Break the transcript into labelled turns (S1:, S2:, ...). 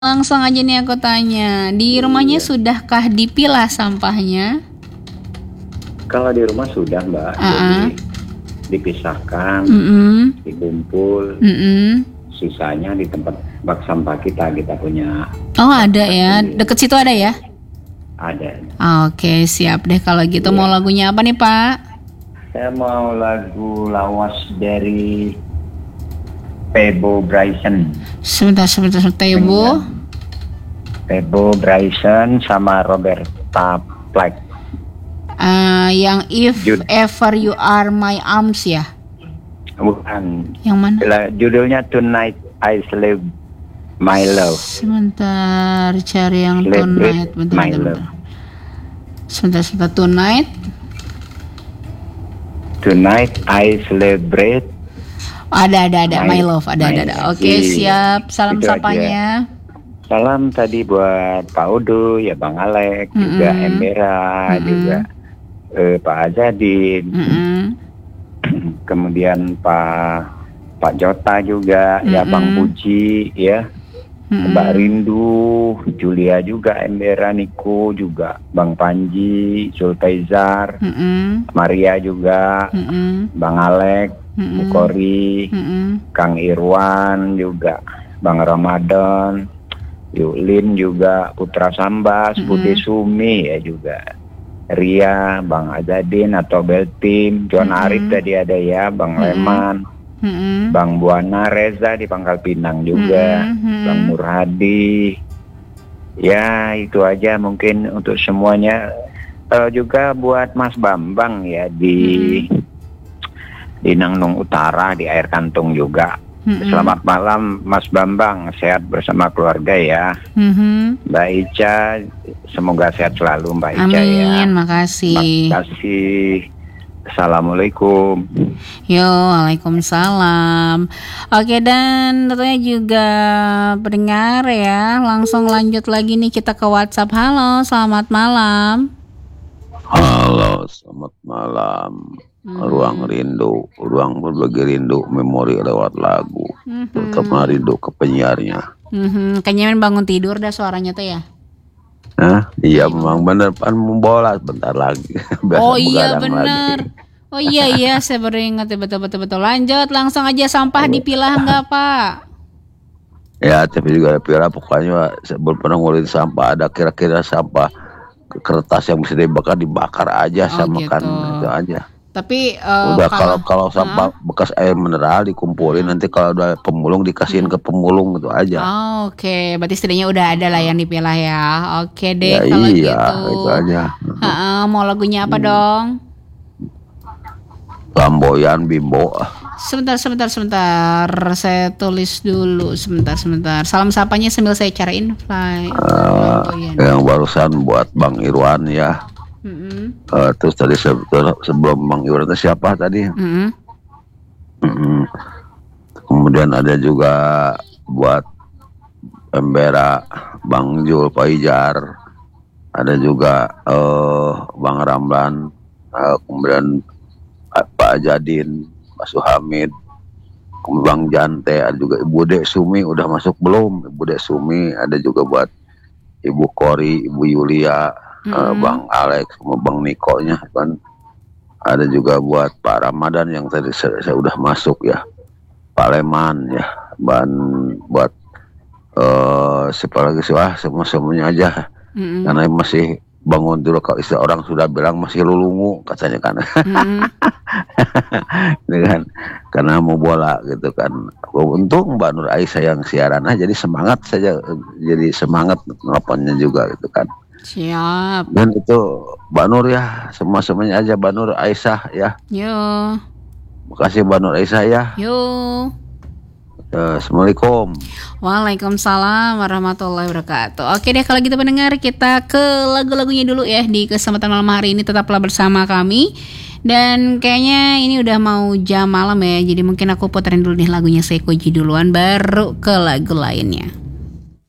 S1: Langsung aja nih aku tanya, di rumahnya sudahkah dipilah sampahnya?
S2: Kalau di rumah sudah, Mbak. Jadi dipisahkan, dikumpul, sisanya di tempat bak sampah kita punya.
S1: Oh ada ya, deket situ ada ya?
S2: Ada.
S1: Oke, siap deh kalau gitu. Mau lagunya apa nih Pak?
S2: Saya mau lagu lawas dari Pebo Bryson.
S1: Sebentar, Tebo.
S2: Pebo Bryson sama Roberta Flack.
S1: Yang If Ever You Are My Arms ya?
S2: Bukan.
S1: Yang mana?
S2: Judulnya Tonight I Sleep My Love.
S1: Sebentar, cari yang Tonight. Bentar. Sebentar, Tonight.
S2: Tonight I Celebrate.
S1: Ada. My Love, ada. Oke, siap. Salam sapanya.
S2: Salam tadi buat Pak Udu, ya Bang Alek, juga Embera, juga Pak Azadin, kemudian Pak Jota juga, ya Bang Puji, ya Mbak Rindu, Julia juga, Embera, Niko juga, Bang Panji, Sultaizar, Maria juga, Bang Alek, Bukori, Kang Irwan juga, Bang Ramadan, Yulin juga, Putra Sambas, Budi Sumi ya juga, Ria, Bang Azadin atau Beltim, John Arif tadi ada ya, Bang Leman, Bang Buana Reza di Pangkal Pinang juga, Bang Murhadi. Ya itu aja mungkin untuk semuanya. Juga buat Mas Bambang ya di Nangnung Utara di Air Kantung juga. Selamat malam Mas Bambang, sehat bersama keluarga ya. Mbak Ica, semoga sehat selalu Mbak Ica ya.
S1: Amin, makasih.
S2: Assalamualaikum.
S1: Yo, waalaikumsalam. Oke, dan tentunya juga pendengar ya, langsung lanjut lagi nih kita ke WhatsApp. Halo, selamat malam.
S3: Halo, selamat malam. Ruang rindu, ruang berbagi rindu, memori lewat lagu. Terutama rindu ke penyiarnya.
S1: Kayaknya bangun tidur dah suaranya tuh ya.
S3: Iya memang bener, pan bola bentar lagi.
S1: Oh iya bener. Oh iya saya baru ingat ya, betul. Lanjut, langsung aja, sampah dipilah enggak Pak?
S3: Ya tapi juga pilah, pokoknya sebelum pernah ngurusin sampah ada kira-kira sampah kertas yang bisa dibakar aja sama
S1: gitu.
S3: Kan itu aja.
S1: Tapi
S3: udah kalau sampah bekas air mineral dikumpulin, nanti kalau udah pemulung dikasihin ke pemulung gitu aja.
S1: Oke, berarti setidaknya udah ada lah yang dipilah ya. Oke deh
S3: ya,
S1: kalau
S3: iya,
S1: gitu.
S3: Itu aja.
S1: Mau lagunya apa dong?
S3: Lamboyan Bimbo.
S1: Sebentar. Saya tulis dulu. Sebentar. Salam sapanya sambil saya cariin
S3: Yang barusan buat Bang Irwan ya. Terus tadi sebelum Bang Irwan itu siapa tadi? Kemudian ada juga buat Embera, Bang Jul, Pak Ijar, ada juga Bang Ramlan, kemudian Pak Jadin, Pak Suhamid, Bang Jante, ada juga Ibu Dek Sumi, udah masuk belum? Ibu Dek Sumi, ada juga buat Ibu Kori, Ibu Yulia, Bang Alex, sama Bang Niko-nya kan. Ada juga buat Pak Ramadan yang tadi saya udah masuk ya, Pak Leman ya, buat siapa lagi sih, semuanya aja. Karena masih bangun dulu, kalau istilah orang sudah bilang masih lulungu katanya kan. Ini kan karena mau bola gitu kan. Untung Mbak Nur Aisyah yang siaran, jadi semangat saja, jadi semangat ngelapannya juga gitu kan.
S1: Siap.
S3: Dan itu Mbak Nur ya, semuanya aja Mbak Nur Aisyah ya.
S1: Yo.
S3: Makasih Mbak Nur Aisyah ya.
S1: Yo.
S3: Assalamualaikum.
S1: Waalaikumsalam warahmatullahi wabarakatuh. Oke deh kalau gitu pendengar, kita ke lagu-lagunya dulu ya di kesempatan malam hari ini. Tetaplah bersama kami. Dan kayaknya ini udah mau jam malam ya, jadi mungkin aku puterin dulu nih lagunya Sekoji duluan, baru ke lagu lainnya.